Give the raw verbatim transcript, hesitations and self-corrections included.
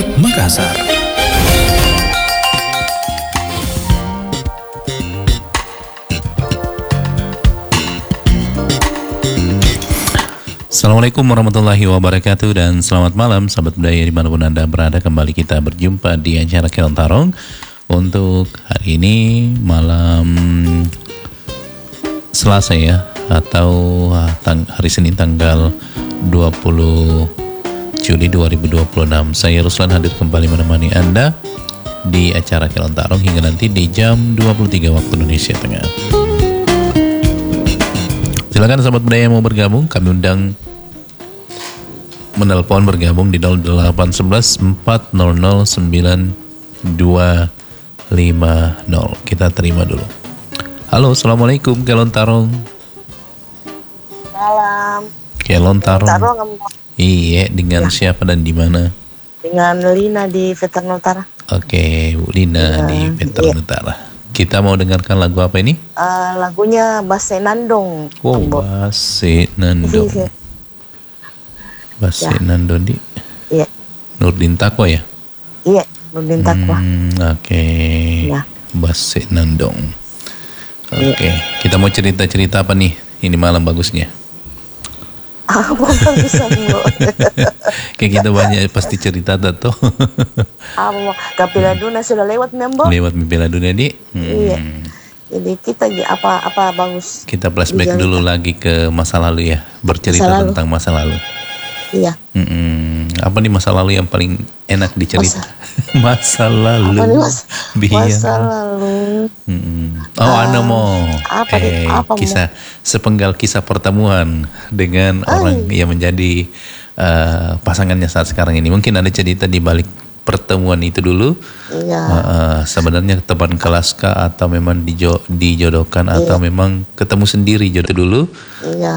Makassar. Assalamualaikum warahmatullahi wabarakatuh dan selamat malam sahabat budaya dimanapun Anda berada. Kembali kita berjumpa di acara Kelontarong untuk hari ini malam Selasa ya, atau hari Senin tanggal dua puluh Juli dua ribu dua puluh enam. Saya Ruslan hadir kembali menemani Anda di acara Kelontarong hingga nanti di jam dua puluh tiga waktu Indonesia Tengah. Silakan sahabat budaya yang mau bergabung, kami undang menelpon bergabung di nol delapan satu satu empat nol nol sembilan dua lima nol. Kita terima dulu. Halo, assalamualaikum Kelontarong. Malam. Kelontarong. Kelontarong. Iya, dengan ya. Siapa dan di mana? Dengan Lina di Veteran Utara. Oke, Bu Lina ya, di Veteran iya. Utara. Kita mau dengarkan lagu apa ini? Uh, lagunya Base Nandong. Oh, Base Nandong. Base ya. Nandong di. Iya. Nurdin Takwa ya? Iya, Nurdin Takwa. Hmm, Oke. Okay. Ya. Base Nandong. Oke, okay. Ya. Kita mau cerita-cerita apa nih? Ini malam bagusnya. Apa bagusan lo? Kayak kita banyak pasti cerita tuh. Apa mau? Kapila Duna sudah lewat member? Lewat Kapila Duna di. Hmm. Iya. Jadi kita apa apa bagus. Kita flashback dulu lagi ke masa lalu ya, bercerita masa tentang masa lalu. Iya. Mm-mm. Apa nih masa lalu yang paling enak dicerita? Masa, masa lalu. Apa nih mas? Masa lalu. Mm-mm. Oh, uh, anu mau. Apa eh, nih? Apa kisah mo? Sepenggal kisah pertemuan dengan Ay. orang yang menjadi uh, pasangannya saat sekarang ini. Mungkin ada cerita di balik pertemuan itu dulu. Iya. Uh, uh, sebenarnya teman kelas kah atau memang dijo- dijodohkan iya. atau memang ketemu sendiri jodoh dulu? Iya.